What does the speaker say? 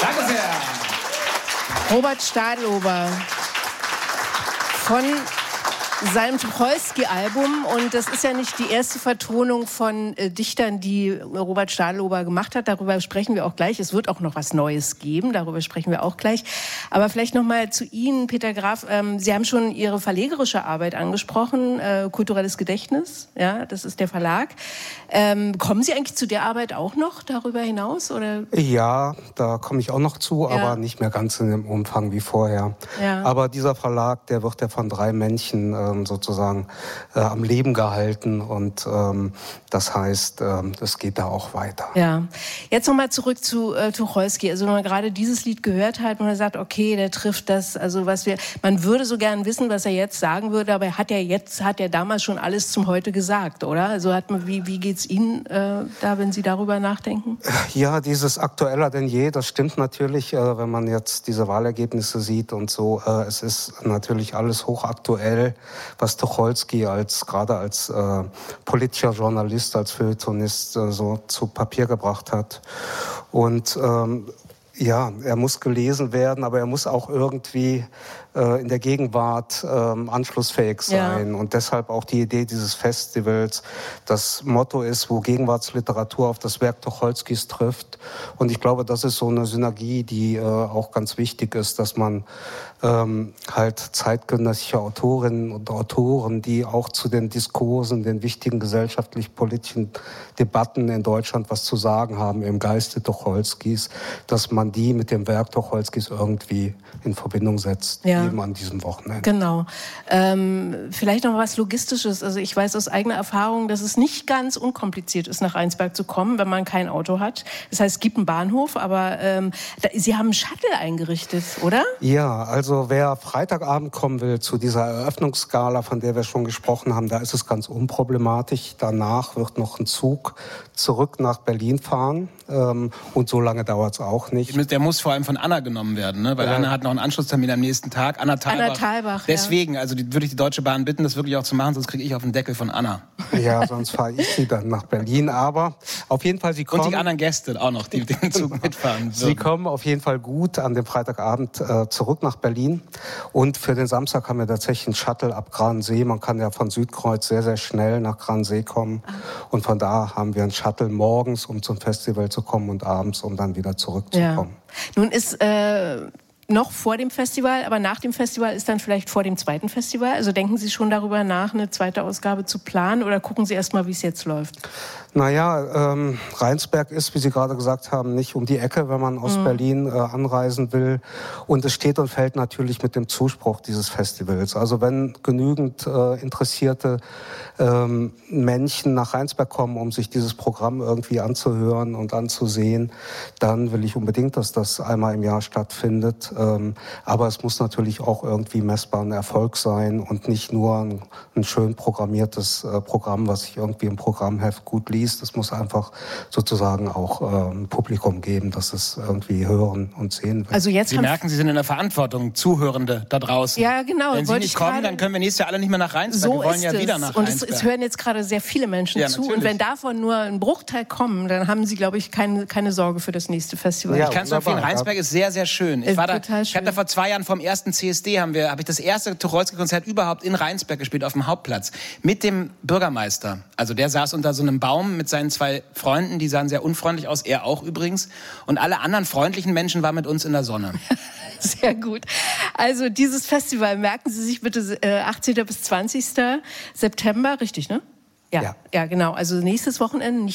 Danke sehr. Robert Stadelober von seinem Tucholsky-Album. Und das ist ja nicht die erste Vertonung von Dichtern, die Robert Stadelober gemacht hat. Darüber sprechen wir auch gleich. Es wird auch noch was Neues geben. Darüber sprechen wir auch gleich. Aber vielleicht noch mal zu Ihnen, Peter Graf. Sie haben schon Ihre verlegerische Arbeit angesprochen. Kulturelles Gedächtnis. Ja, das ist der Verlag. Kommen Sie eigentlich zu der Arbeit auch noch darüber hinaus? Oder? Ja, da komme ich auch noch zu, aber nicht mehr ganz in dem Umfang wie vorher. Ja. Aber dieser Verlag, der wird ja von 3 Männchen sozusagen am Leben gehalten und das heißt, es geht da auch weiter. Ja, jetzt nochmal zurück zu Tucholsky. Also wenn man gerade dieses Lied gehört hat und man sagt, okay, der trifft das, also man würde so gern wissen, was er jetzt sagen würde, aber er hat ja damals schon alles zum Heute gesagt, oder? Also wie geht's Ihnen da, wenn Sie darüber nachdenken? Ja, dieses aktueller denn je, das stimmt natürlich, wenn man jetzt diese Wahlergebnisse sieht und so. Es ist natürlich alles hochaktuell, was Tucholsky gerade als politischer Journalist, als Feuilletonist so zu Papier gebracht hat. Und ja, er muss gelesen werden, aber er muss auch irgendwie in der Gegenwart anschlussfähig sein. Ja. Und deshalb auch die Idee dieses Festivals. Das Motto ist, wo Gegenwartsliteratur auf das Werk Tucholskys trifft. Und ich glaube, das ist so eine Synergie, die auch ganz wichtig ist, dass man halt zeitgenössische Autorinnen und Autoren, die auch zu den Diskursen, den wichtigen gesellschaftlich-politischen Debatten in Deutschland was zu sagen haben im Geiste Tucholskys, dass man die mit dem Werk Tucholskys irgendwie in Verbindung setzt, eben an diesem Wochenende. Genau. Vielleicht noch was Logistisches. Also ich weiß aus eigener Erfahrung, dass es nicht ganz unkompliziert ist, nach Rheinsberg zu kommen, wenn man kein Auto hat. Das heißt, es gibt einen Bahnhof, aber Sie haben einen Shuttle eingerichtet, oder? Ja, also wer Freitagabend kommen will zu dieser Eröffnungsgala, von der wir schon gesprochen haben, da ist es ganz unproblematisch. Danach wird noch ein Zug zurück nach Berlin fahren. Und so lange dauert es auch nicht. Der muss vor allem von Anna genommen werden, ne? Weil Anna hat noch einen Anschlusstermin am nächsten Tag. Anna Thalbach. Deswegen, also würde ich die Deutsche Bahn bitten, das wirklich auch zu machen, sonst kriege ich auf den Deckel von Anna. Ja, sonst fahre ich sie dann nach Berlin. Aber auf jeden Fall, Sie kommen... Und die anderen Gäste auch noch, die den Zug mitfahren würden. Sie kommen auf jeden Fall gut an dem Freitagabend zurück nach Berlin. Und für den Samstag haben wir tatsächlich einen Shuttle ab Gransee. Man kann ja von Südkreuz sehr, sehr schnell nach Gransee kommen. Und von da haben wir einen Shuttle morgens, um zum Festival zu kommen und abends, um dann wieder zurückzukommen. Ja. Nun ist noch vor dem Festival, aber nach dem Festival ist dann vielleicht vor dem zweiten Festival. Also denken Sie schon darüber nach, eine zweite Ausgabe zu planen oder gucken Sie erst mal, wie es jetzt läuft? Naja, Rheinsberg ist, wie Sie gerade gesagt haben, nicht um die Ecke, wenn man aus Berlin anreisen will. Und es steht und fällt natürlich mit dem Zuspruch dieses Festivals. Also wenn genügend interessierte Menschen nach Rheinsberg kommen, um sich dieses Programm irgendwie anzuhören und anzusehen, dann will ich unbedingt, dass das einmal im Jahr stattfindet. Aber es muss natürlich auch irgendwie messbar ein Erfolg sein und nicht nur ein schön programmiertes Programm, was sich irgendwie im Programmheft gut liest. Es muss einfach sozusagen auch ein Publikum geben, das es irgendwie hören und sehen will. Also jetzt Sie merken, Sie sind in der Verantwortung, Zuhörende da draußen. Ja, genau. Wenn Sie nicht kommen, dann können wir nächstes Jahr alle nicht mehr nach Rheinsberg. So wir wollen ja wieder nach Rheinsberg. Und es hören jetzt gerade sehr viele Menschen zu. Natürlich. Und wenn davon nur ein Bruchteil kommen, dann haben Sie, glaube ich, keine Sorge für das nächste Festival. Ja, ich kann es nur empfehlen. Rheinsberg ist sehr, sehr schön. Ich habe da vor 2 Jahren vom ersten CSD habe ich das erste Tucholsky-Konzert überhaupt in Rheinsberg gespielt, auf dem Hauptplatz. Mit dem Bürgermeister. Also der saß unter so einem Baum mit seinen 2 Freunden, die sahen sehr unfreundlich aus, er auch übrigens. Und alle anderen freundlichen Menschen waren mit uns in der Sonne. Sehr gut. Also dieses Festival, merken Sie sich bitte, 18. bis 20. September, richtig, ne? Ja, genau. Also nächstes Wochenende,